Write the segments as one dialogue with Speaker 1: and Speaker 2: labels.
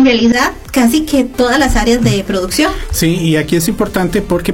Speaker 1: realidad casi que todas las áreas de producción.
Speaker 2: Sí, y aquí es importante porque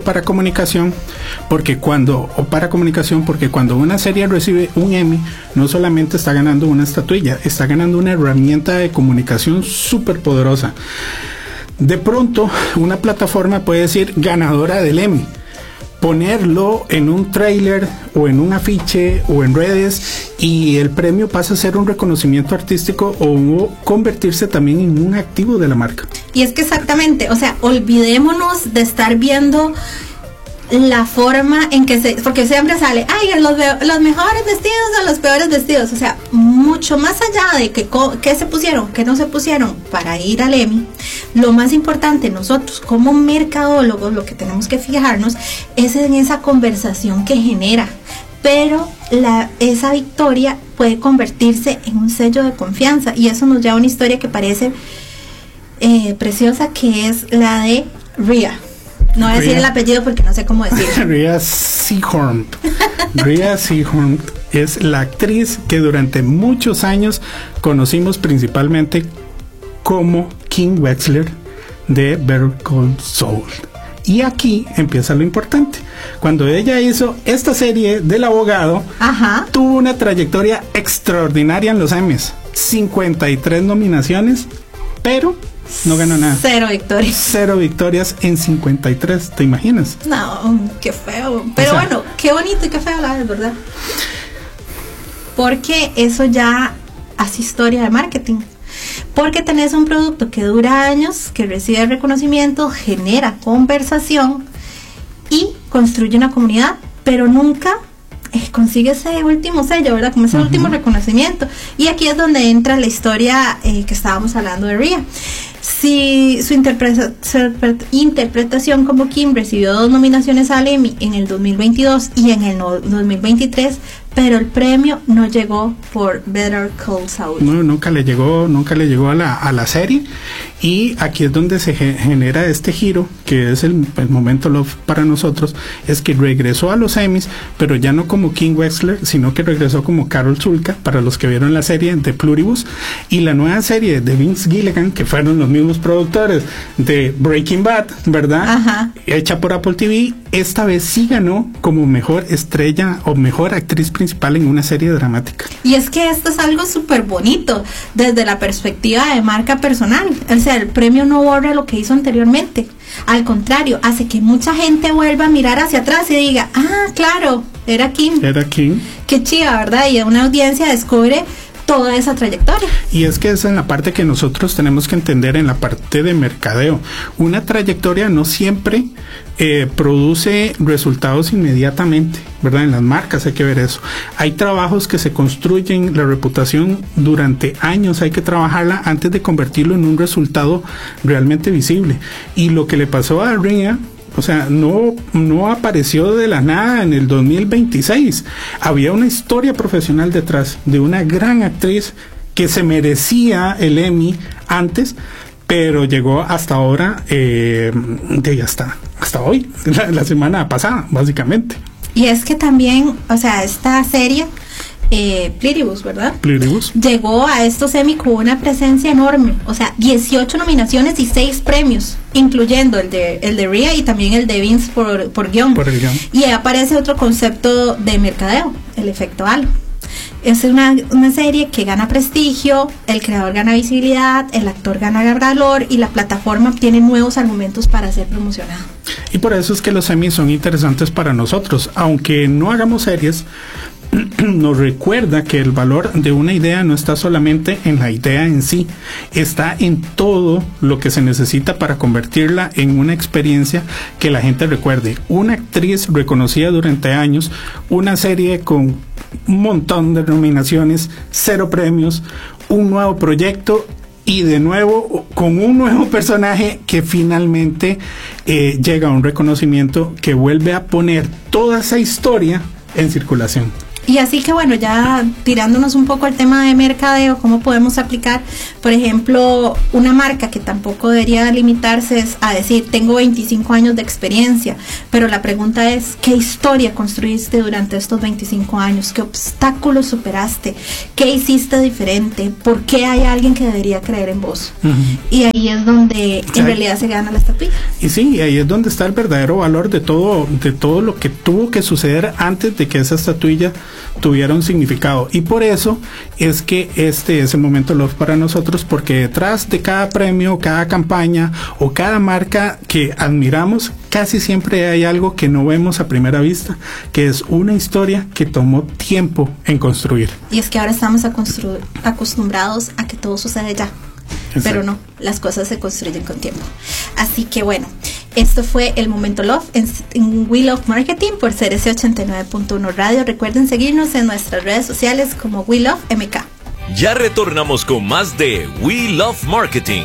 Speaker 2: cuando una serie recibe un Emmy, no solamente está ganando una estatuilla, está ganando una herramienta de comunicación súper poderosa. De pronto, una plataforma puede decir ganadora del Emmy, ponerlo en un tráiler o en un afiche o en redes, y el premio pasa a ser un reconocimiento artístico o convertirse también en un activo de la marca.
Speaker 1: Y es que exactamente, o sea, olvidémonos de estar viendo la forma en que porque siempre sale, ay, los mejores vestidos o los peores vestidos, o sea, mucho más allá de que se pusieron, que no se pusieron para ir al Emmy. Lo más importante, nosotros como mercadólogos, lo que tenemos que fijarnos es en esa conversación que genera, pero esa victoria puede convertirse en un sello de confianza, y eso nos lleva a una historia que parece preciosa, que es la de Rhea. No voy a decir el apellido porque no sé cómo decirlo.
Speaker 2: Rhea Seehorn. Rhea Seehorn es la actriz que durante muchos años conocimos principalmente como Kim Wexler de Better Call Saul. Y aquí empieza lo importante. Cuando ella hizo esta serie del abogado, tuvo una trayectoria extraordinaria en los Emmys. 53 nominaciones, pero no ganó nada. Cero victorias en 53, ¿te imaginas?
Speaker 1: No, qué feo. Pero bueno, qué bonito y qué feo la verdad. Porque eso ya hace historia de marketing. Porque tenés un producto que dura años, que recibe reconocimiento, genera conversación y construye una comunidad, pero nunca consigue ese último sello, ¿verdad? Como ese último reconocimiento. Y aquí es donde entra la historia que estábamos hablando de Rhea. Si su interpretación como Kim recibió 2 nominaciones al Emmy en el 2022 y en el 2023, pero el premio no llegó por Better Call Saul.
Speaker 2: No, nunca le llegó a la serie, y aquí es donde se genera este giro, que es el momento love para nosotros, es que regresó a los Emmys, pero ya no como Kim Wexler, sino que regresó como Carol Zulka, para los que vieron la serie de Pluribus, y la nueva serie de Vince Gilligan, que fueron los mismos productores de Breaking Bad, ¿verdad? Hecha por Apple TV, esta vez sí ganó como mejor estrella o mejor actriz principal en una serie dramática.
Speaker 1: Y es que esto es algo súper bonito desde la perspectiva de marca personal. O sea, el premio no borra lo que hizo anteriormente, al contrario, hace que mucha gente vuelva a mirar hacia atrás y diga, claro, era Kim. Qué chiva, ¿verdad? Y una audiencia descubre toda esa trayectoria.
Speaker 2: Y es que esa es la parte que nosotros tenemos que entender en la parte de mercadeo. Una trayectoria no siempre produce resultados inmediatamente, ¿verdad? En las marcas hay que ver eso. Hay trabajos que se construyen, la reputación durante años hay que trabajarla antes de convertirlo en un resultado realmente visible. Y lo que le pasó a Rhea, o sea, no apareció de la nada en el 2026. Había una historia profesional detrás de una gran actriz que se merecía el Emmy antes, pero llegó hasta ahora, hasta hoy, la semana pasada, básicamente.
Speaker 1: Y es que también, o sea, esta serie Pluribus, ¿verdad?
Speaker 2: Pluribus.
Speaker 1: Llegó a estos Emmy con una presencia enorme, o sea, 18 nominaciones y 6 premios, incluyendo el de Rhea y también el de Vince por guión.
Speaker 2: Por el guión.
Speaker 1: Y ahí aparece otro concepto de mercadeo, el efecto halo. Es una serie que gana prestigio, el creador gana visibilidad, el actor gana valor y la plataforma obtiene nuevos argumentos para ser promocionada.
Speaker 2: Y por eso es que los Emmys son interesantes para nosotros, aunque no hagamos series. Nos recuerda que el valor de una idea no está solamente en la idea en sí, está en todo lo que se necesita para convertirla en una experiencia que la gente recuerde. Una actriz reconocida durante años, una serie con un montón de nominaciones, 0 premios, un nuevo proyecto y de nuevo con un nuevo personaje que finalmente llega a un reconocimiento que vuelve a poner toda esa historia en circulación.
Speaker 1: Y así que bueno, ya tirándonos un poco al tema de mercadeo, ¿cómo podemos aplicar? Por ejemplo, una marca que tampoco debería limitarse a decir, tengo 25 años de experiencia, pero la pregunta es, ¿qué historia construiste durante estos 25 años? ¿Qué obstáculos superaste? ¿Qué hiciste diferente? ¿Por qué hay alguien que debería creer en vos? Y ahí es donde en realidad se gana la estatuilla.
Speaker 2: Y sí, ahí es donde está el verdadero valor de todo lo que tuvo que suceder antes de que esa estatuilla tuviera un significado. Y por eso es que este es el momento love para nosotros, porque detrás de cada premio, cada campaña o cada marca que admiramos, casi siempre hay algo que no vemos a primera vista, que es una historia que tomó tiempo en construir.
Speaker 1: Y es que ahora estamos acostumbrados a que todo sucede ya. Exacto. Pero no, las cosas se construyen con tiempo. Así que bueno, esto fue el Momento Love en We Love Marketing por CRC 89.1 Radio. Recuerden seguirnos en nuestras redes sociales como We Love MK.
Speaker 3: Ya retornamos con más de We Love Marketing.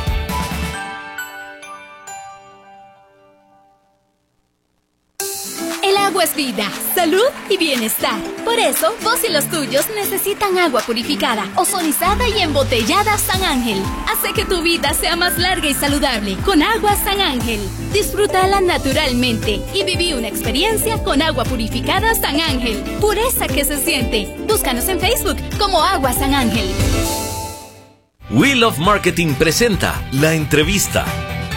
Speaker 4: El agua es vida, salud y bienestar. Por eso, vos y los tuyos necesitan agua purificada, ozonizada y embotellada San Ángel. Hace que tu vida sea más larga y saludable con agua San Ángel. Disfrútala naturalmente y viví una experiencia con agua purificada San Ángel. Pureza que se siente. Búscanos en Facebook como Agua San Ángel.
Speaker 3: We Love Marketing presenta la entrevista.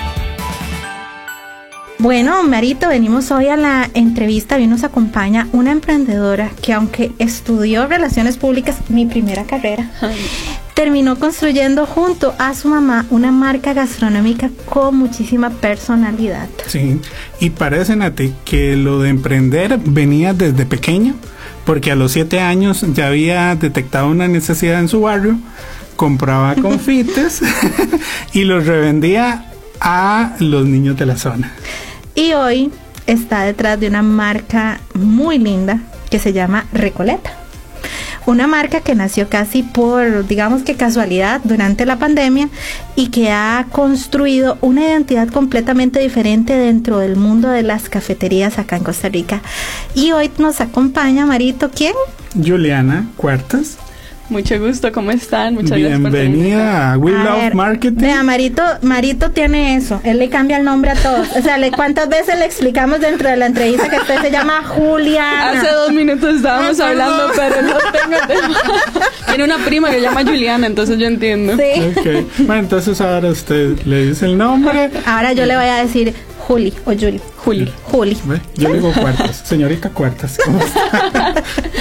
Speaker 1: Bueno, Marito, venimos hoy a la entrevista y nos acompaña una emprendedora que, aunque estudió Relaciones Públicas, mi primera carrera, terminó construyendo junto a su mamá una marca gastronómica con muchísima personalidad.
Speaker 2: Sí, y parece, Nati, que lo de emprender venía desde pequeño, porque a los 7 años ya había detectado una necesidad en su barrio, compraba confites y los revendía a los niños de la zona.
Speaker 1: Y hoy está detrás de una marca muy linda que se llama Recoleta. Una marca que nació casi por, digamos que casualidad, durante la pandemia, y que ha construido una identidad completamente diferente dentro del mundo de las cafeterías acá en Costa Rica. Y hoy nos acompaña, Marito, ¿quién?
Speaker 2: Juliana Cuartas.
Speaker 5: Mucho gusto, ¿cómo están? Muchas gracias por
Speaker 2: bienvenida a We Love Marketing.
Speaker 1: Vea, Marito tiene eso, él le cambia el nombre a todos. O sea, ¿cuántas veces le explicamos dentro de la entrevista que usted se llama Juliana?
Speaker 5: Hace 2 minutos estábamos hablando, pero no tengo. Tiene una prima que se llama Juliana, entonces yo entiendo.
Speaker 1: Sí.
Speaker 2: Okay. Bueno, entonces ahora usted le dice el nombre.
Speaker 1: Ahora yo le voy a decir Juli o Juli. Juli.
Speaker 2: Yo digo Cuartas, señorita Cuartas. ¿Cómo está?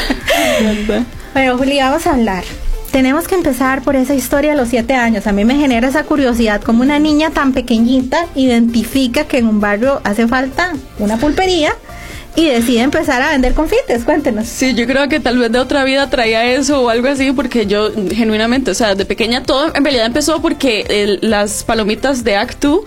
Speaker 1: Pero Juli, vamos a hablar. Tenemos que empezar por esa historia de los 7 años. A mí me genera esa curiosidad, como una niña tan pequeñita identifica que en un barrio hace falta una pulpería y decide empezar a vender confites. Cuéntenos.
Speaker 5: Sí, yo creo que tal vez de otra vida traía eso o algo así, porque yo genuinamente, o sea, de pequeña todo en realidad empezó porque las palomitas de Act 2,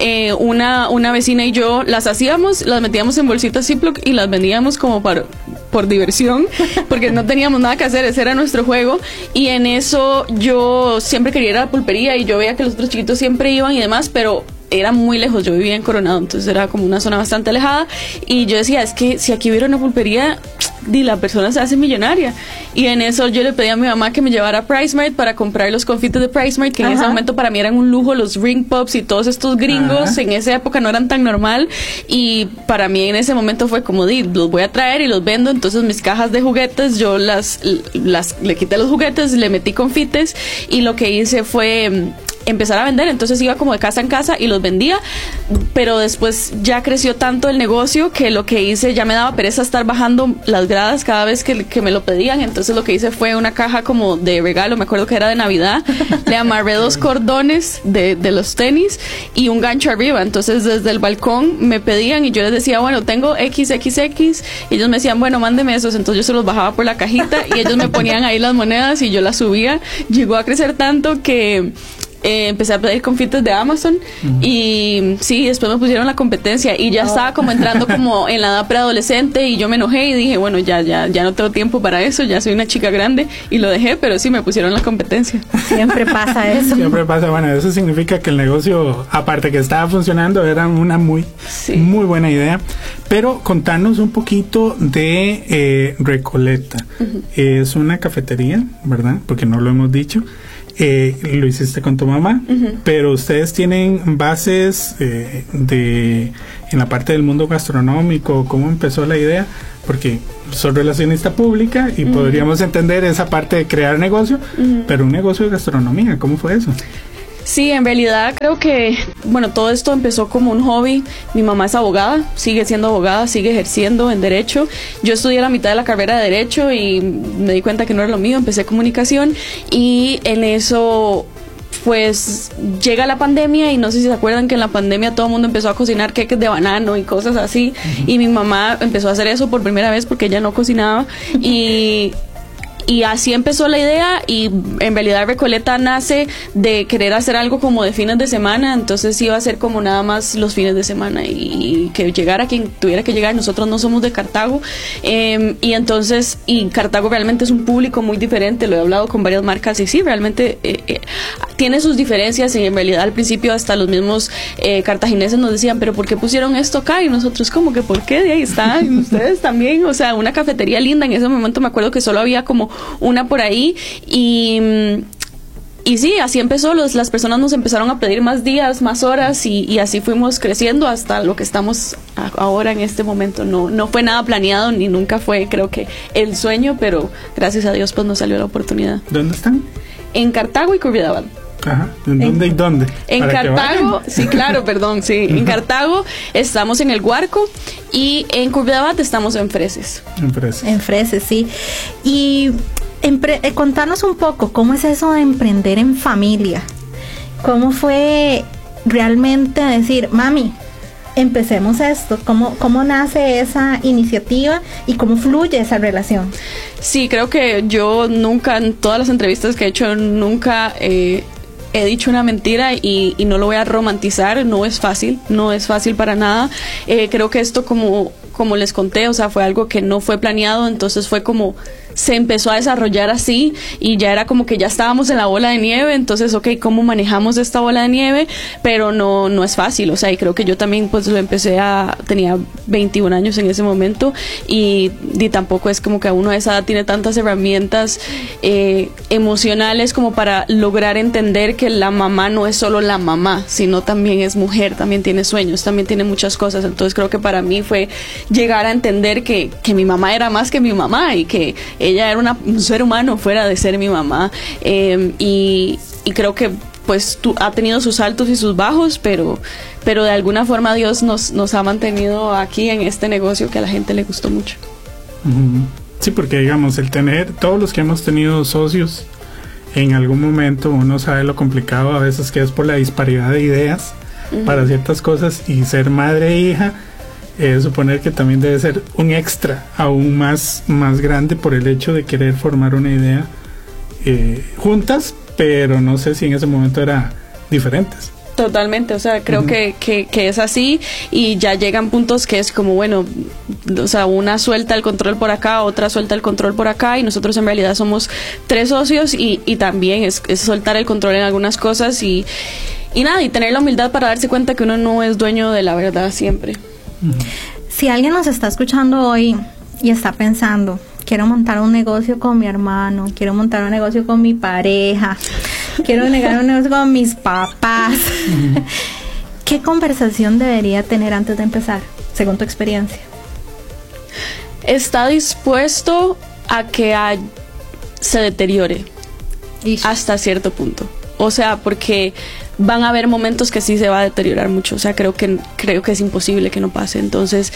Speaker 5: una vecina y yo las hacíamos, las metíamos en bolsitas Ziploc y las vendíamos como por diversión, porque no teníamos nada que hacer, ese era nuestro juego, y en eso yo siempre quería ir a la pulpería y yo veía que los otros chiquitos siempre iban y demás, pero era muy lejos, yo vivía en Coronado, entonces era como una zona bastante alejada, y yo decía, es que si aquí hubiera una pulpería, la persona se hace millonaria. Y en eso yo le pedí a mi mamá que me llevara a PriceSmart para comprar los confites de PriceSmart, que en ese momento para mí eran un lujo, los Ring Pops y todos estos gringos, en esa época no eran tan normal, y para mí en ese momento fue como, los voy a traer y los vendo. Entonces mis cajas de juguetes, yo le quité los juguetes, le metí confites, y lo que hice fue empezar a vender. Entonces iba como de casa en casa y los vendía, pero después ya creció tanto el negocio que lo que hice, ya me daba pereza estar bajando las gradas cada vez que me lo pedían. Entonces lo que hice fue una caja como de regalo, me acuerdo que era de Navidad, le amarré 2 cordones de los tenis y un gancho arriba. Entonces desde el balcón me pedían y yo les decía, bueno, tengo XXX, y ellos me decían, bueno, mándeme esos. Entonces yo se los bajaba por la cajita y ellos me ponían ahí las monedas y yo las subía. Llegó a crecer tanto que empecé a pedir confites de Amazon y sí, después me pusieron la competencia y ya estaba como entrando como en la edad preadolescente y yo me enojé y dije, bueno, ya no tengo tiempo para eso, ya soy una chica grande y lo dejé, pero sí me pusieron la competencia.
Speaker 1: Siempre pasa eso.
Speaker 2: Siempre pasa, bueno, eso significa que el negocio, aparte que estaba funcionando, era una muy buena idea. Pero contanos un poquito de Recoleta. Es una cafetería, ¿verdad? Porque no lo hemos dicho. Lo hiciste con tu mamá, pero ustedes tienen bases en la parte del mundo gastronómico. ¿Cómo empezó la idea? Porque soy relacionista pública y podríamos entender esa parte de crear negocio, pero un negocio de gastronomía, ¿cómo fue eso?
Speaker 5: Sí, en realidad creo que, bueno, todo esto empezó como un hobby. Mi mamá es abogada, sigue siendo abogada, sigue ejerciendo en Derecho. Yo estudié la mitad de la carrera de Derecho y me di cuenta que no era lo mío, empecé comunicación y en eso pues llega la pandemia y no sé si se acuerdan que en la pandemia todo el mundo empezó a cocinar queques de banano y cosas así y mi mamá empezó a hacer eso por primera vez porque ella no cocinaba y así empezó la idea y en realidad Recoleta nace de querer hacer algo como de fines de semana, entonces iba a ser como nada más los fines de semana y que llegara quien tuviera que llegar. Nosotros no somos de Cartago y entonces, y Cartago realmente es un público muy diferente, lo he hablado con varias marcas y sí, realmente tiene sus diferencias y en realidad al principio hasta los mismos cartagineses nos decían, pero ¿por qué pusieron esto acá? Y nosotros como que ¿por qué? De ahí están, ustedes también, o sea, una cafetería linda. En ese momento me acuerdo que solo había como una por ahí y sí, así empezó, las personas nos empezaron a pedir más días, más horas y así fuimos creciendo hasta lo que estamos ahora en este momento. No fue nada planeado ni nunca fue, creo que el sueño, pero gracias a Dios pues nos salió la oportunidad.
Speaker 2: ¿Dónde están?
Speaker 5: En Cartago y Curridabat.
Speaker 2: Ajá. ¿En dónde y dónde?
Speaker 5: En Cartago, sí, claro, perdón, sí. En Cartago estamos en El Guarco y en Curridabat estamos en Freses.
Speaker 1: En Freses, sí. Y contanos un poco, ¿cómo es eso de emprender en familia? ¿Cómo fue realmente decir, mami, empecemos esto? ¿Cómo nace esa iniciativa y cómo fluye esa relación?
Speaker 5: Sí, creo que yo nunca, en todas las entrevistas que he hecho, nunca he dicho una mentira y no lo voy a romantizar. No es fácil para nada. Creo que esto como les conté, o sea, fue algo que no fue planeado, entonces fue como se empezó a desarrollar así y ya era como que ya estábamos en la bola de nieve, entonces ok, ¿cómo manejamos esta bola de nieve? Pero no es fácil, o sea, y creo que yo también pues lo tenía 21 años en ese momento y tampoco es como que a uno a esa edad tiene tantas herramientas emocionales como para lograr entender que la mamá no es solo la mamá, sino también es mujer, también tiene sueños, también tiene muchas cosas. Entonces creo que para mí fue llegar a entender que mi mamá era más que mi mamá y que ella era un ser humano fuera de ser mi mamá, y creo que pues ha tenido sus altos y sus bajos, pero de alguna forma Dios nos ha mantenido aquí en este negocio que a la gente le gustó mucho.
Speaker 2: Sí, porque digamos, el tener, todos los que hemos tenido socios, en algún momento uno sabe lo complicado a veces que es por la disparidad de ideas para ciertas cosas, y ser madre e hija, suponer que también debe ser un extra aún más grande por el hecho de querer formar una idea juntas, pero no sé si en ese momento era diferentes.
Speaker 5: Totalmente, o sea, creo que es así y ya llegan puntos que es como, bueno, o sea, una suelta el control por acá, otra suelta el control por acá, y nosotros en realidad somos 3 socios y también es soltar el control en algunas cosas y nada, y tener la humildad para darse cuenta que uno no es dueño de la verdad siempre.
Speaker 1: Si alguien nos está escuchando hoy y está pensando, quiero montar un negocio con mi hermano, quiero montar un negocio con mi pareja, quiero montar un negocio con mis papás, ¿qué conversación debería tener antes de empezar, según tu experiencia?
Speaker 5: Está dispuesto a que se deteriore hasta cierto punto. O sea, porque van a haber momentos que sí se va a deteriorar mucho. O sea, creo que es imposible que no pase. Entonces,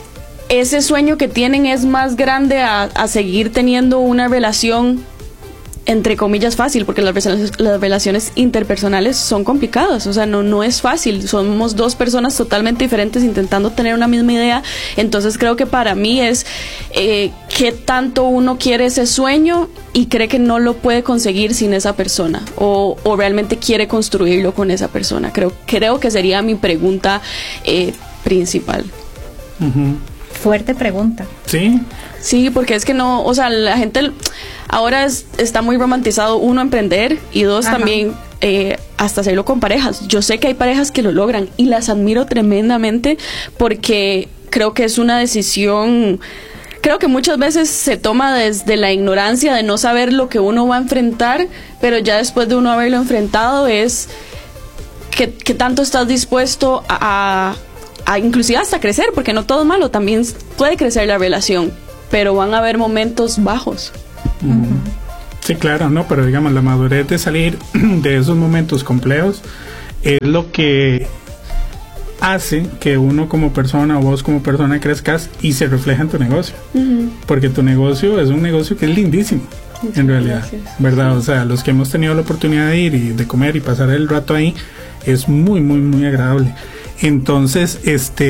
Speaker 5: ese sueño que tienen es más grande a seguir teniendo una relación entre comillas fácil, porque las relaciones interpersonales son complicadas, o sea, no es fácil, somos dos personas totalmente diferentes intentando tener una misma idea. Entonces creo que para mí es qué tanto uno quiere ese sueño y cree que no lo puede conseguir sin esa persona, o realmente quiere construirlo con esa persona. Creo que sería mi pregunta principal.
Speaker 1: Fuerte pregunta.
Speaker 5: Sí, porque es que no, o sea, la gente ahora está muy romantizado, uno, emprender, y dos, también hasta hacerlo con parejas. Yo sé que hay parejas que lo logran y las admiro tremendamente, porque creo que es una decisión, creo que muchas veces se toma desde la ignorancia de no saber lo que uno va a enfrentar, pero ya después de uno haberlo enfrentado es que tanto estás dispuesto a inclusive hasta crecer, porque no todo es malo, también puede crecer la relación, pero van a haber momentos bajos.
Speaker 2: Sí, claro, no, pero digamos, la madurez de salir de esos momentos complejos es lo que hace que uno como persona o vos como persona crezcas y se refleja en tu negocio, porque tu negocio es un negocio que es lindísimo. En realidad, ¿verdad? O sea, los que hemos tenido la oportunidad de ir y de comer y pasar el rato ahí, es muy, muy, muy agradable. Entonces,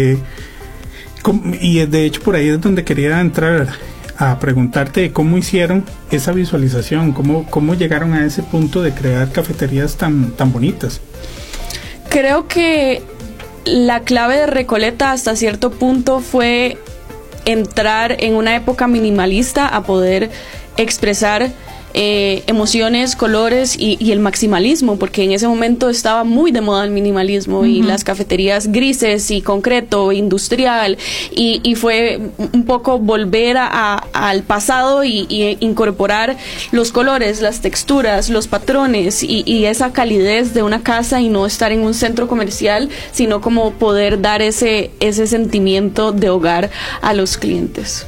Speaker 2: y de hecho por ahí es donde quería entrar a preguntarte cómo hicieron esa visualización, cómo llegaron a ese punto de crear cafeterías tan bonitas.
Speaker 5: Creo que la clave de Recoleta hasta cierto punto fue entrar en una época minimalista a poder expresar emociones, colores y el maximalismo, porque en ese momento estaba muy de moda el minimalismo y las cafeterías grises y concreto, industrial, y fue un poco volver al pasado y incorporar los colores, las texturas, los patrones y esa calidez de una casa, y no estar en un centro comercial, sino como poder dar ese sentimiento de hogar a los clientes.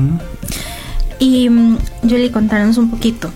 Speaker 1: Y Julie, contanos un poquito,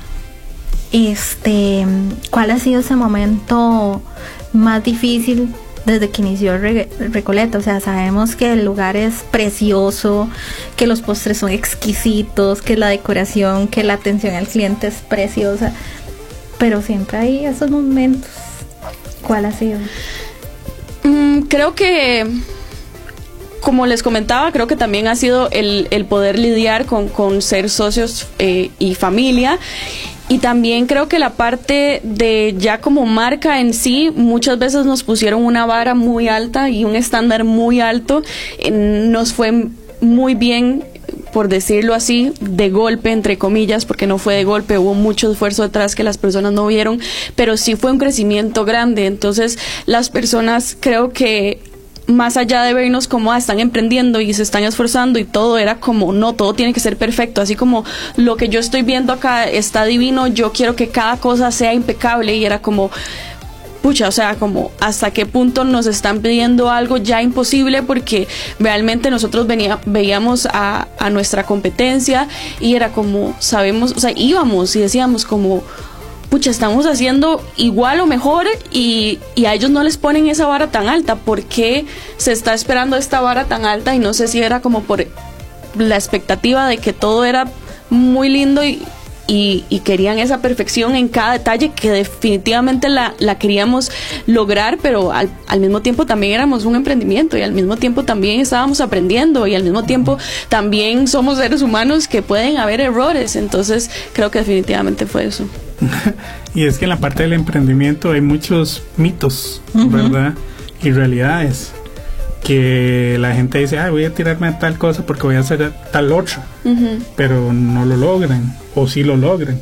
Speaker 1: ¿cuál ha sido ese momento más difícil desde que inició Recoleta? O sea, sabemos que el lugar es precioso, que los postres son exquisitos, que la decoración, que la atención al cliente es preciosa, pero siempre hay esos momentos. ¿Cuál ha sido?
Speaker 5: Creo que, como les comentaba, creo que también ha sido el poder lidiar con ser socios y familia. Y también creo que la parte de ya como marca en sí, muchas veces nos pusieron una vara muy alta y un estándar muy alto. Nos fue muy bien, por decirlo así, de golpe, entre comillas, porque no fue de golpe, hubo mucho esfuerzo detrás que las personas no vieron, pero sí fue un crecimiento grande. Entonces las personas, creo que más allá de vernos como están emprendiendo y se están esforzando y todo, era como no, todo tiene que ser perfecto, así como lo que yo estoy viendo acá está divino, yo quiero que cada cosa sea impecable, y era como pucha, o sea, como hasta qué punto nos están pidiendo algo ya imposible, porque realmente nosotros veíamos a nuestra competencia y era como, sabemos, o sea, íbamos y decíamos como, pucha, estamos haciendo igual o mejor, y a ellos no les ponen esa vara tan alta. ¿Por qué se está esperando esta vara tan alta? Y no sé si era como por la expectativa de que todo era muy lindo y querían esa perfección en cada detalle, que definitivamente la queríamos lograr, pero al mismo tiempo también éramos un emprendimiento, y al mismo tiempo también estábamos aprendiendo, y al mismo tiempo también somos seres humanos que pueden haber errores. Entonces creo que definitivamente fue eso.
Speaker 2: Y es que en la parte del emprendimiento hay muchos mitos, ¿verdad? Y realidades que la gente dice, voy a tirarme a tal cosa porque voy a hacer tal otra, pero no lo logran, o sí lo logran.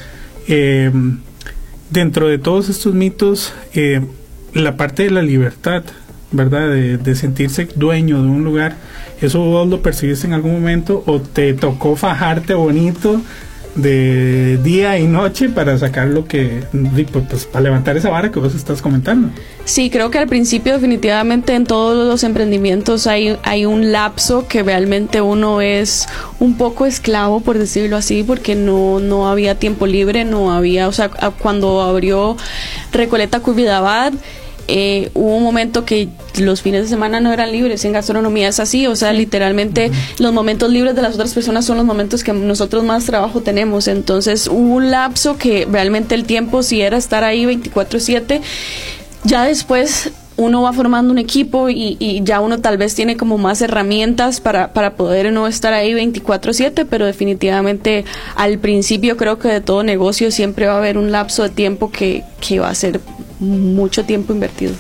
Speaker 2: Dentro de todos estos mitos, la parte de la libertad, ¿verdad? De sentirse dueño de un lugar, ¿eso vos lo percibiste en algún momento, o te tocó fajarte bonito de día y noche para sacar lo que, pues para levantar esa vara que vos estás comentando?
Speaker 5: Sí, creo que al principio definitivamente en todos los emprendimientos hay un lapso que realmente uno es un poco esclavo, por decirlo así, porque no había tiempo libre, no había, o sea, cuando abrió Recoleta Curvidabad, hubo un momento que los fines de semana no eran libres. En gastronomía es así, o sea, literalmente los momentos libres de las otras personas son los momentos que nosotros más trabajo tenemos. Entonces hubo un lapso que realmente el tiempo sí era estar ahí 24/7. Ya después uno va formando un equipo y ya uno tal vez tiene como más herramientas para poder no estar ahí 24/7, pero definitivamente al principio creo que de todo negocio siempre va a haber un lapso de tiempo que va a ser mucho tiempo invertido.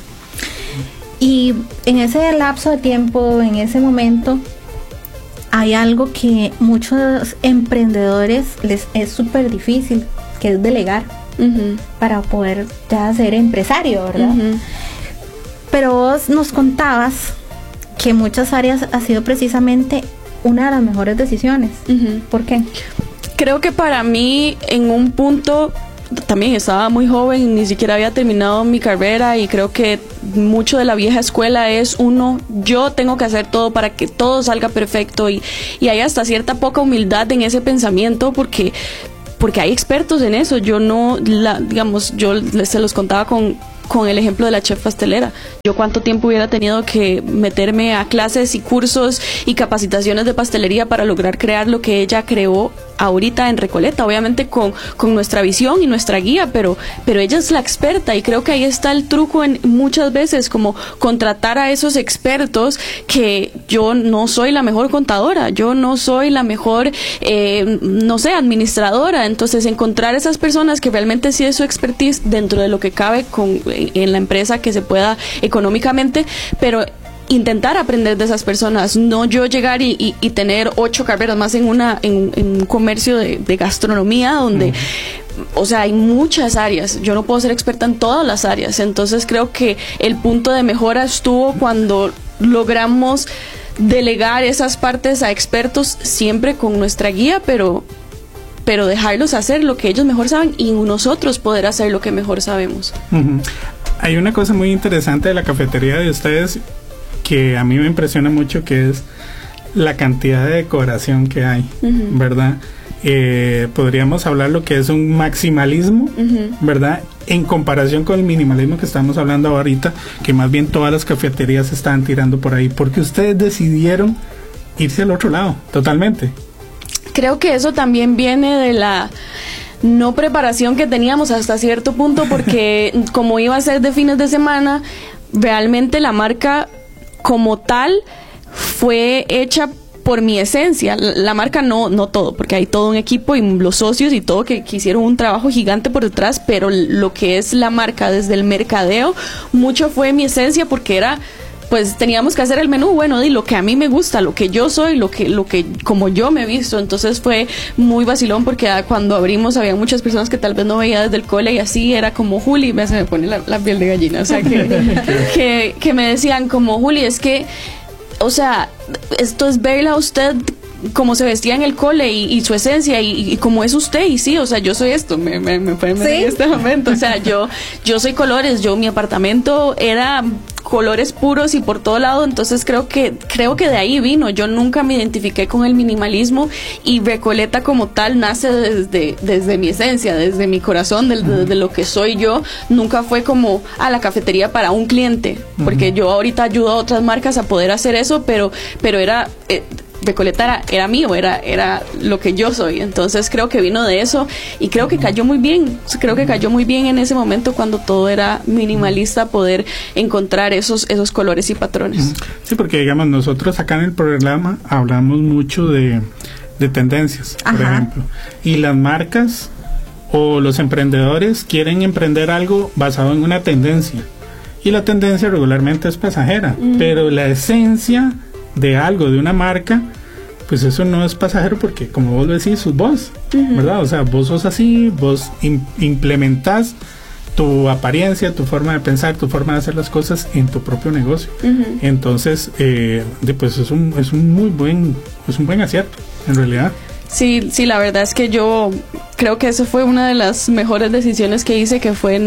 Speaker 1: Y en ese lapso de tiempo, en ese momento, hay algo que muchos emprendedores les es súper difícil, que es delegar para poder ya ser empresario, ¿verdad? Pero vos nos contabas que en muchas áreas ha sido precisamente una de las mejores decisiones. ¿Por qué?
Speaker 5: Creo que para mí en un punto también estaba muy joven, ni siquiera había terminado mi carrera y creo que mucho de la vieja escuela es yo tengo que hacer todo para que todo salga perfecto y hay hasta cierta poca humildad en ese pensamiento porque hay expertos en eso. Yo se los contaba con el ejemplo de la chef pastelera. Yo cuánto tiempo hubiera tenido que meterme a clases y cursos y capacitaciones de pastelería para lograr crear lo que ella creó ahorita en Recoleta, obviamente con nuestra visión y nuestra guía, pero ella es la experta y creo que ahí está el truco en muchas veces, como contratar a esos expertos que yo no soy la mejor contadora, yo no soy la mejor, administradora, entonces encontrar esas personas que realmente sí es su expertise dentro de lo que cabe en la empresa que se pueda económicamente, pero intentar aprender de esas personas, no yo llegar y tener 8 carreras más en un comercio de gastronomía donde, o sea, hay muchas áreas, yo no puedo ser experta en todas las áreas, entonces creo que el punto de mejora estuvo cuando logramos delegar esas partes a expertos siempre con nuestra guía, pero dejarlos hacer lo que ellos mejor saben y nosotros poder hacer lo que mejor sabemos.
Speaker 2: Hay una cosa muy interesante de la cafetería de ustedes que a mí me impresiona mucho, que es la cantidad de decoración que hay, ¿verdad? Podríamos hablar lo que es un maximalismo, ¿verdad? En comparación con el minimalismo que estamos hablando ahorita, que más bien todas las cafeterías están tirando por ahí, porque ustedes decidieron irse al otro lado, totalmente.
Speaker 5: Creo que eso también viene de la no preparación que teníamos hasta cierto punto, porque como iba a ser de fines de semana, realmente la marca como tal fue hecha por mi esencia, la marca no todo, porque hay todo un equipo y los socios y todo que hicieron un trabajo gigante por detrás, pero lo que es la marca desde el mercadeo, mucho fue mi esencia, porque era, pues teníamos que hacer el menú, bueno, y lo que a mí me gusta, lo que yo soy, lo que como yo me he visto, entonces fue muy vacilón, porque cuando abrimos había muchas personas que tal vez no veía desde el cole y así, era como, Juli, se me pone la piel de gallina, o sea, que me decían como, Juli, es que, o sea, esto es verla a usted como se vestía en el cole y su esencia y como es usted, y sí, o sea, yo soy esto, me pueden ver en este momento, o sea, yo soy colores, mi apartamento era colores puros y por todo lado, entonces creo que de ahí vino. Yo nunca me identifiqué con el minimalismo y Recoleta como tal nace desde mi esencia, desde mi corazón, desde lo que soy yo. Nunca fue como a la cafetería para un cliente, porque yo ahorita ayudo a otras marcas a poder hacer eso, pero era Recoleta era mío, era lo que yo soy, entonces creo que vino de eso y creo que cayó muy bien en ese momento cuando todo era minimalista, poder encontrar esos colores y patrones.
Speaker 2: Sí, porque digamos nosotros acá en el programa hablamos mucho de tendencias, por ejemplo, y las marcas o los emprendedores quieren emprender algo basado en una tendencia y la tendencia regularmente es pasajera, pero la esencia de algo, de una marca, pues eso no es pasajero, porque como vos lo decís, sos vos, ¿verdad? O sea, vos sos así, vos implementás tu apariencia, tu forma de pensar, tu forma de hacer las cosas en tu propio negocio. Entonces, pues es un buen acierto, en realidad.
Speaker 5: Sí, la verdad es que yo creo que esa fue una de las mejores decisiones que hice, que fue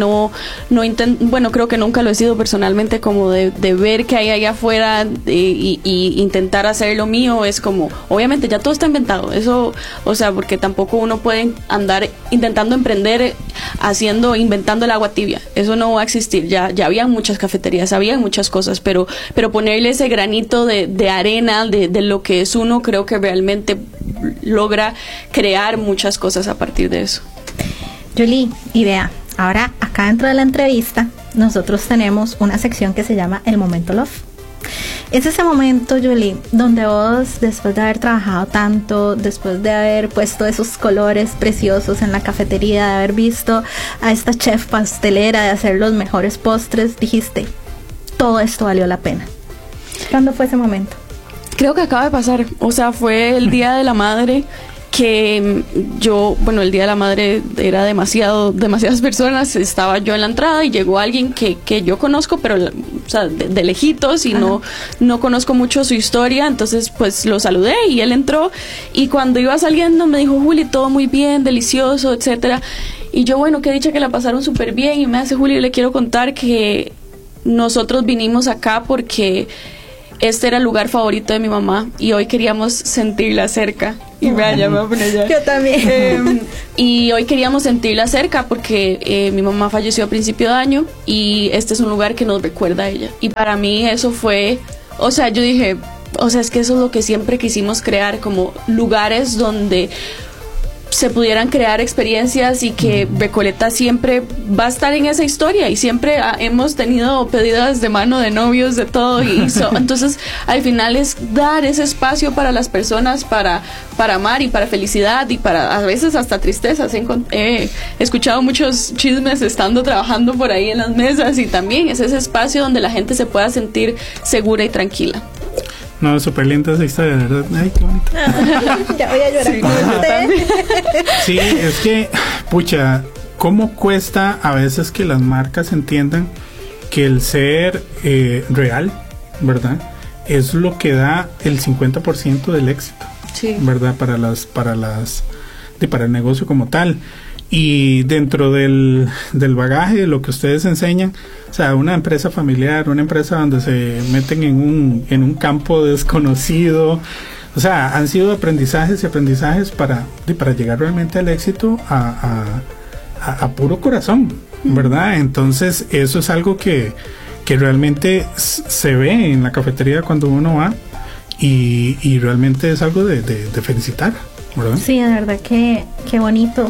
Speaker 5: bueno, creo que nunca lo he sido personalmente, como de ver que hay allá afuera y intentar hacer lo mío. Es como, obviamente ya todo está inventado, eso, o sea, porque tampoco uno puede andar intentando emprender inventando el agua tibia, eso no va a existir. Ya había muchas cafeterías, había muchas cosas, pero ponerle ese granito de arena de lo que es uno, creo que realmente logra crear muchas cosas a partir de eso.
Speaker 1: Julie, y vea, ahora acá dentro de la entrevista nosotros tenemos una sección que se llama El Momento Love. Es ese momento, Julie, donde vos, después de haber trabajado tanto, después de haber puesto esos colores preciosos en la cafetería, de haber visto a esta chef pastelera, de hacer los mejores postres, dijiste, todo esto valió la pena. ¿Cuándo fue ese momento?
Speaker 5: Creo que acaba de pasar, o sea, fue el Día de la Madre, que el Día de la Madre era demasiadas personas, estaba yo en la entrada y llegó alguien que yo conozco, pero o sea, de lejitos, y no conozco mucho su historia, entonces pues lo saludé y él entró, y cuando iba saliendo me dijo, Juli, todo muy bien, delicioso, etcétera, y yo, bueno, qué dicha que la pasaron súper bien, y me hace, Juli, le quiero contar que nosotros vinimos acá porque este era el lugar favorito de mi mamá y hoy queríamos sentirla cerca. Y vaya, me voy a poner ya.
Speaker 1: Yo también.
Speaker 5: Y hoy queríamos sentirla cerca porque mi mamá falleció a principio de año y este es un lugar que nos recuerda a ella. Y para mí eso fue, o sea, yo dije, o sea, es que eso es lo que siempre quisimos crear, como lugares donde se pudieran crear experiencias y que Recoleta siempre va a estar en esa historia, y siempre hemos tenido pedidas de mano de novios, de todo, entonces al final es dar ese espacio para las personas, para amar y para felicidad y para a veces hasta tristezas. He escuchado muchos chismes estando trabajando por ahí en las mesas, y también es ese espacio donde la gente se pueda sentir segura y tranquila.
Speaker 2: No, súper linda esa historia, ¿verdad? Ay, qué bonito.
Speaker 1: Ya voy a llorar con usted.
Speaker 2: Sí, es que, pucha, ¿cómo cuesta a veces que las marcas entiendan que el ser real, ¿verdad?, es lo que da el 50% del éxito, sí, ¿verdad?, para el negocio como tal. Y dentro del bagaje de lo que ustedes enseñan, o sea, una empresa familiar, una empresa donde se meten en un campo desconocido, o sea, han sido aprendizajes para llegar realmente al éxito a puro corazón, ¿verdad? Entonces eso es algo que realmente se ve en la cafetería cuando uno va, y realmente es algo de felicitar, ¿verdad?
Speaker 1: Sí, de verdad que qué bonito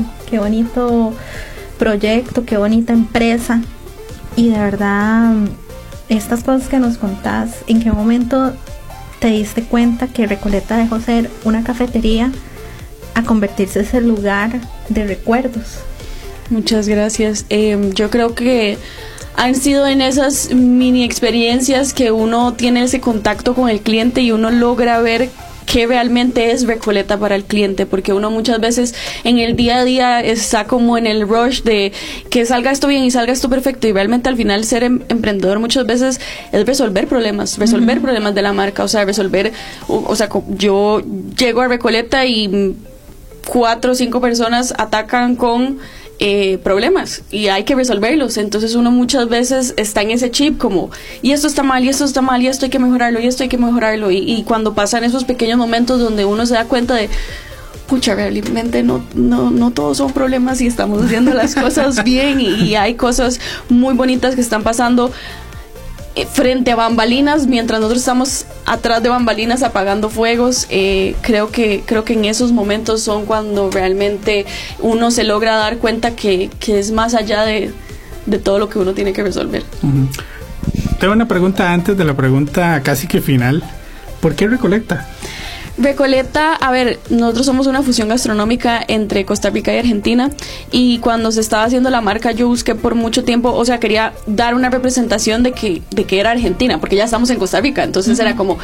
Speaker 1: proyecto, qué bonita empresa. Y de verdad, estas cosas que nos contás, ¿en qué momento te diste cuenta que Recoleta dejó ser una cafetería a convertirse en ese lugar de recuerdos?
Speaker 5: Muchas gracias. Yo creo que han sido en esas mini experiencias que uno tiene ese contacto con el cliente y uno logra ver qué realmente es Recoleta para el cliente, porque uno muchas veces en el día a día está como en el rush de que salga esto bien y salga esto perfecto, y realmente al final ser emprendedor muchas veces es resolver problemas de la marca, o sea, yo llego a Recoleta y 4 o 5 personas atacan con problemas y hay que resolverlos, entonces uno muchas veces está en ese chip como, y esto está mal, y esto está mal, y esto hay que mejorarlo, y esto hay que mejorarlo, y cuando pasan esos pequeños momentos donde uno se da cuenta de, pucha, realmente no todos son problemas y estamos haciendo las cosas bien, y hay cosas muy bonitas que están pasando frente a bambalinas, mientras nosotros estamos atrás de bambalinas apagando fuegos. Creo que en esos momentos son cuando realmente uno se logra dar cuenta que es más allá de todo lo que uno tiene que resolver.
Speaker 2: Uh-huh. Tengo una pregunta antes de la pregunta casi que final. ¿Por qué Recoleta?
Speaker 5: Recoleta, a ver, nosotros somos una fusión gastronómica entre Costa Rica y Argentina, y cuando se estaba haciendo la marca yo busqué por mucho tiempo, o sea, quería dar una representación de que era Argentina, porque ya estamos en Costa Rica, entonces era como,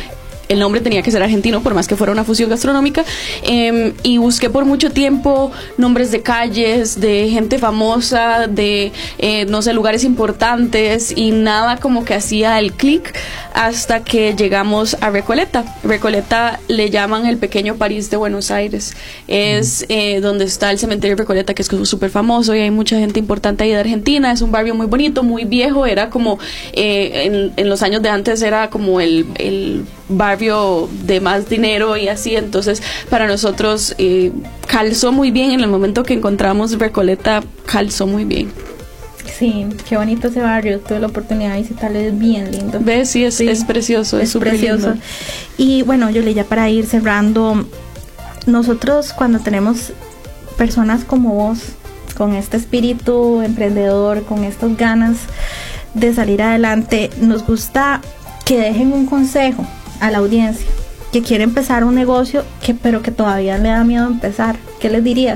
Speaker 5: el nombre tenía que ser argentino, por más que fuera una fusión gastronómica, y busqué por mucho tiempo nombres de calles, de gente famosa, de, no sé, lugares importantes, y nada como que hacía el clic hasta que llegamos a Recoleta. Recoleta le llaman el pequeño París de Buenos Aires. Es donde está el cementerio de Recoleta, que es súper famoso, y hay mucha gente importante ahí de Argentina. Es un barrio muy bonito, muy viejo. Era como, en los años de antes, era como el barrio de más dinero y así. Entonces, para nosotros calzó muy bien. En el momento que encontramos Recoleta, calzó muy bien.
Speaker 1: Sí, qué bonito ese barrio. Tuve la oportunidad de visitarlo, es bien lindo.
Speaker 5: ¿Ves? Sí, es precioso, es súper precioso. Lindo.
Speaker 1: Y bueno, Yuli, ya para ir cerrando, nosotros cuando tenemos personas como vos, con este espíritu emprendedor, con estas ganas de salir adelante, nos gusta que dejen un consejo a la audiencia que quiere empezar un negocio, pero que todavía le da miedo empezar. ¿Qué les dirías?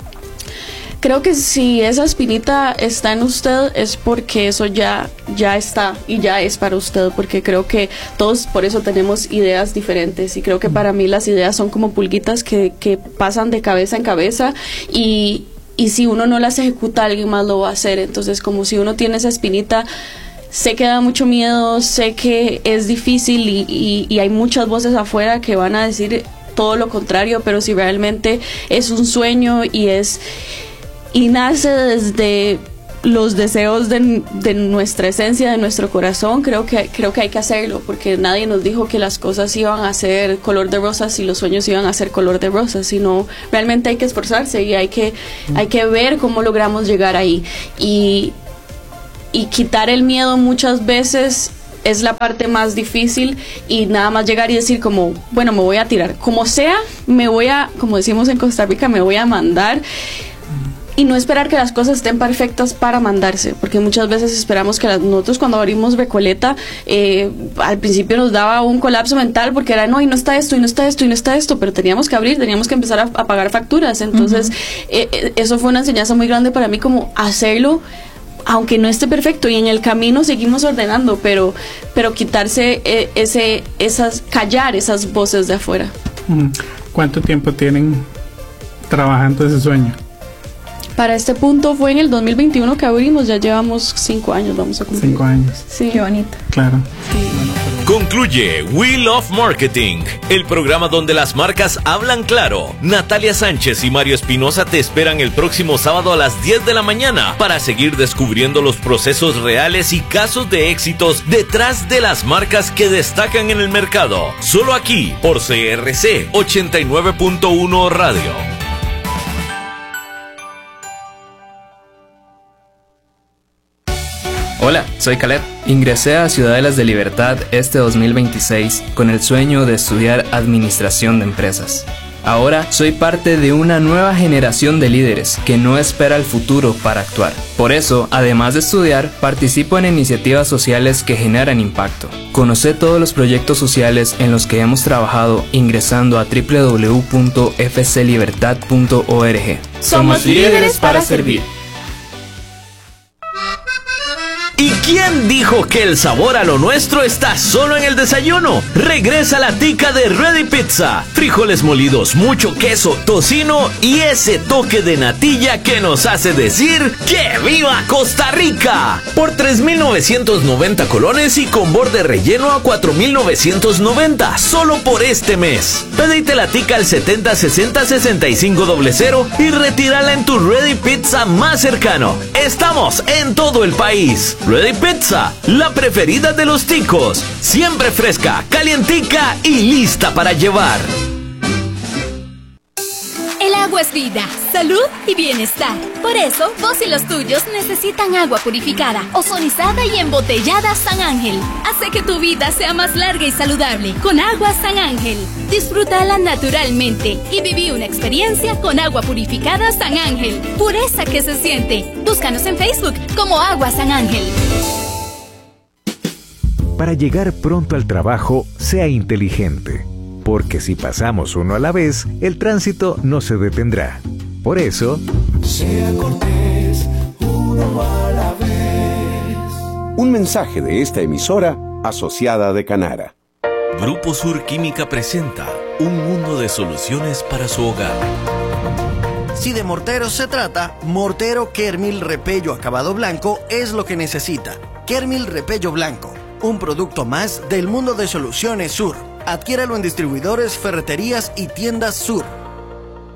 Speaker 5: Creo que si esa espinita está en usted es porque eso ya está y ya es para usted, porque creo que todos por eso tenemos ideas diferentes, y creo que para mí las ideas son como pulguitas que pasan de cabeza en cabeza, y si uno no las ejecuta, alguien más lo va a hacer. Entonces, como si uno tiene esa espinita, sé que da mucho miedo, sé que es difícil y hay muchas voces afuera que van a decir todo lo contrario, pero si realmente es un sueño y nace desde los deseos de nuestra esencia, de nuestro corazón, creo que hay que hacerlo, porque nadie nos dijo que las cosas iban a ser color de rosas y los sueños iban a ser color de rosas, sino realmente hay que esforzarse y hay que ver cómo logramos llegar ahí, y quitar el miedo muchas veces es la parte más difícil, y nada más llegar y decir como, bueno, me voy a tirar, como sea, como decimos en Costa Rica, me voy a mandar. Y no esperar que las cosas estén perfectas para mandarse, porque muchas veces esperamos que nosotros cuando abrimos Recoleta, al principio nos daba un colapso mental, porque era, no, y no está esto, y no está esto, y no está esto, pero teníamos que abrir, teníamos que empezar a pagar facturas. Entonces, eso fue una enseñanza muy grande para mí, como hacerlo, aunque no esté perfecto, y en el camino seguimos ordenando, pero quitarse callar esas voces de afuera.
Speaker 2: ¿Cuánto tiempo tienen trabajando ese sueño?
Speaker 5: Para este punto fue en el 2021 que abrimos, ya llevamos 5 años, vamos a cumplir.
Speaker 2: 5 años.
Speaker 5: Sí.
Speaker 1: Qué bonito.
Speaker 2: Claro.
Speaker 5: Sí.
Speaker 3: Concluye We Love Marketing, el programa donde las marcas hablan claro. Natalia Sánchez y Mario Espinosa te esperan el próximo sábado a las 10 de la mañana para seguir descubriendo los procesos reales y casos de éxitos detrás de las marcas que destacan en el mercado. Solo aquí, por CRC 89.1 Radio.
Speaker 6: Hola, soy Caleb. Ingresé a Ciudadelas de Libertad este 2026 con el sueño de estudiar Administración de Empresas. Ahora soy parte de una nueva generación de líderes que no espera el futuro para actuar. Por eso, además de estudiar, participo en iniciativas sociales que generan impacto. Conoce todos los proyectos sociales en los que hemos trabajado ingresando a www.fclibertad.org. Somos líderes para servir.
Speaker 3: ¿Y quién dijo que el sabor a lo nuestro está solo en el desayuno? Regresa la tica de Ready Pizza. Frijoles molidos, mucho queso, tocino y ese toque de natilla que nos hace decir ¡que viva Costa Rica! Por 3,990 colones y con borde relleno a 4,990, solo por este mes. Pedite la tica al 7060-6500 y retírala en tu Ready Pizza más cercano. Estamos en todo el país. Ready Pizza, la preferida de los ticos. Siempre fresca, calientica y lista para llevar.
Speaker 4: El agua es vida, salud y bienestar. Por eso, vos y los tuyos necesitan agua purificada, ozonizada y embotellada San Ángel. Hace que tu vida sea más larga y saludable con agua San Ángel. Disfrútala naturalmente y viví una experiencia con agua purificada San Ángel. Pureza que se siente. Búscanos en Facebook como Agua San Ángel.
Speaker 7: Para llegar pronto al trabajo, sea inteligente. Porque si pasamos uno a la vez, el tránsito no se detendrá. Por eso,
Speaker 8: sea cortés, uno a la vez.
Speaker 9: Un mensaje de esta emisora asociada de Canara.
Speaker 3: Grupo Sur Química presenta un mundo de soluciones para su hogar.
Speaker 9: Si de morteros se trata, Mortero Kermil Repello Acabado Blanco es lo que necesita. Kermil Repello Blanco, un producto más del mundo de Soluciones Sur. Adquiéralo en distribuidores, ferreterías y tiendas Sur.